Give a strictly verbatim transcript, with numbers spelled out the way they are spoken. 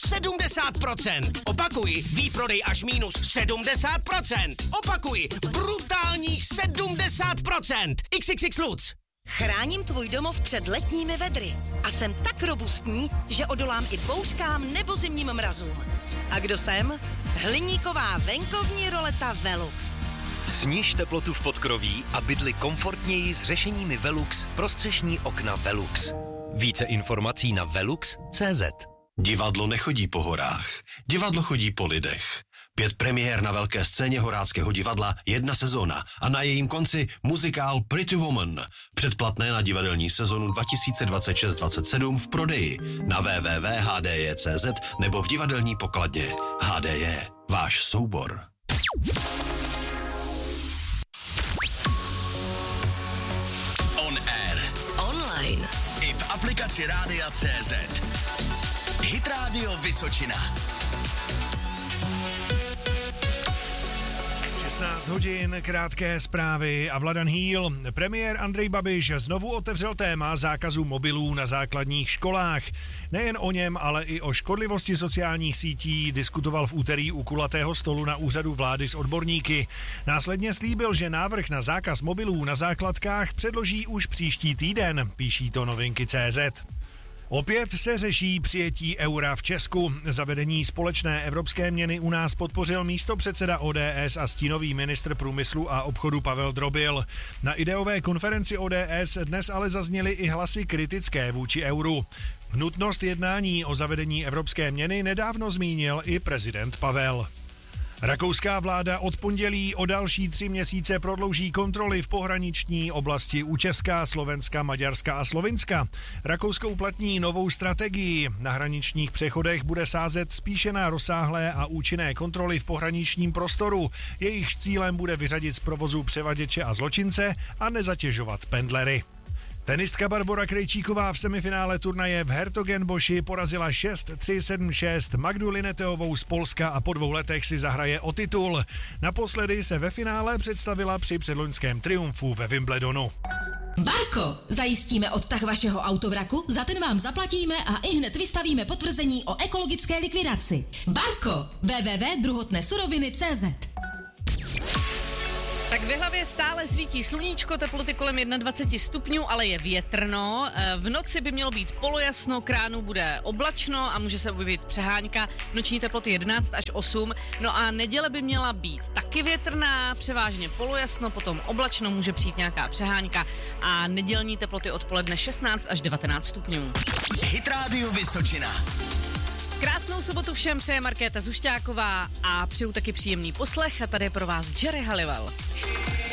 sedmdesát procent. Opakuji, výprodej až minus sedmdesát procent. Opakuji, brutálních sedmdesát procent. iks iks iks Lutz. Chráním tvůj domov před letními vedry a jsem tak robustní, že odolám i bouřkám nebo zimním mrazům. A kdo jsem? Hliníková venkovní roleta Velux. Sniž teplotu v podkroví a bydli komfortněji s řešeními Velux pro střešní okna Velux. Více informací na velux tečka cé zet. Divadlo nechodí po horách, divadlo chodí po lidech. Pět premiér na velké scéně Horáckého divadla, jedna sezóna a na jejím konci muzikál Pretty Woman. Předplatné na divadelní sezonu dva tisíce dvacet šest dvacet sedm v prodeji na w w w tečka h d j tečka cé zet nebo v divadelní pokladně. H D J, váš soubor. On air. Online. I v aplikaci Rádia tečka cé zet. Hit Radio Vysočina. šestnáct hodin, krátké zprávy a Vladan Hýl. Premiér Andrej Babiš znovu otevřel téma zákazu mobilů na základních školách. Nejen o něm, ale i o škodlivosti sociálních sítí diskutoval v úterý u kulatého stolu na úřadu vlády s odborníky. Následně slíbil, že návrh na zákaz mobilů na základkách předloží už příští týden, píší to novinky tečka cé zet. Opět se řeší přijetí eura v Česku. Zavedení společné evropské měny u nás podpořil místopředseda O D S a stínový ministr průmyslu a obchodu Pavel Drobil. Na ideové konferenci O D S dnes ale zazněly i hlasy kritické vůči euru. Nutnost jednání o zavedení evropské měny nedávno zmínil i prezident Pavel. Rakouská vláda od pondělí o další tři měsíce prodlouží kontroly v pohraniční oblasti u Česka, Slovenska, Maďarska a Slovinska. Rakousko uplatní novou strategii. Na hraničních přechodech bude sázet spíše na rozsáhlé a účinné kontroly v pohraničním prostoru. Jejich cílem bude vyřadit z provozu převaděče a zločince a nezatěžovat pendlery. Tenistka Barbora Krejčíková v semifinále turnaje v Hertogenboši porazila šest tři sedm šest Magdu Lineteovou z Polska a po dvou letech si zahraje o titul. Naposledy se ve finále představila při předloňském triumfu ve Wimbledonu. Barko, zajistíme odtah vašeho autovraku, za ten vám zaplatíme a ihned vystavíme potvrzení o ekologické likvidaci. Barko, w w w tečka druhotné suroviny tečka cé zet. Tak v hlavě stále svítí sluníčko, teploty kolem dvacet jedna stupňů, ale je větrno. V noci by mělo být polojasno, k ránu bude oblačno a může se objevit přehánka. Noční teploty jedenáct až osm. No a neděle by měla být taky větrná, převážně polojasno, potom oblačno, může přijít nějaká přehánka a nedělní teploty odpoledne šestnáct až devatenáct stupňů. Hit Radio Vysočina. Krásnou sobotu všem přeje Markéta Zušťáková a přeju taky příjemný poslech a tady je pro vás Jerry Halliwell.